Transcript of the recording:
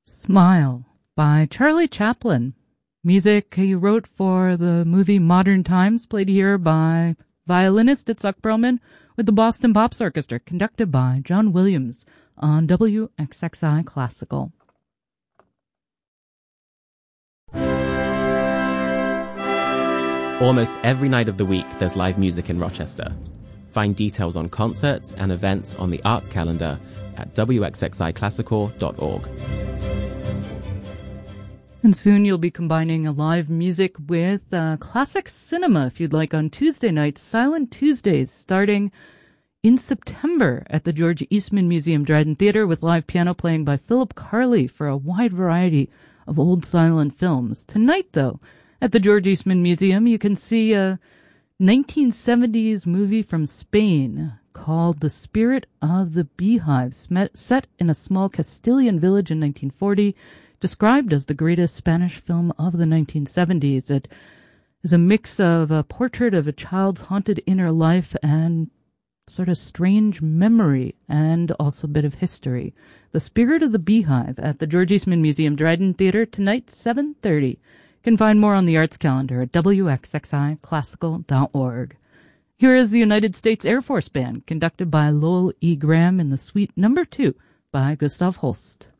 Smile by Charlie Chaplin. Music he wrote for the movie Modern Times, played here by violinist Itzhak Perlman with the Boston Pops Orchestra, conducted by John Williams on WXXI Classical. Almost every night of the week, there's live music in Rochester. Find details on concerts and events on the arts calendar at wxxiclassical.org. And soon you'll be combining live music with classic cinema, if you'd like, on Tuesday nights, Silent Tuesdays, starting in September at the George Eastman Museum Dryden Theater, with live piano playing by Philip Carley for a wide variety of old silent films. Tonight, though, at the George Eastman Museum, you can see a 1970s movie from Spain called The Spirit of the Beehive, set in a small Castilian village in 1940, described as the greatest Spanish film of the 1970s. It is a mix of a portrait of a child's haunted inner life and sort of strange memory, and also a bit of history. The Spirit of the Beehive at the George Eastman Museum Dryden Theater tonight, 7:30. You can find more on the arts calendar at wxxiclassical.org. Here is the United States Air Force Band, conducted by Lowell E. Graham in the Suite No. 2 by Gustav Holst.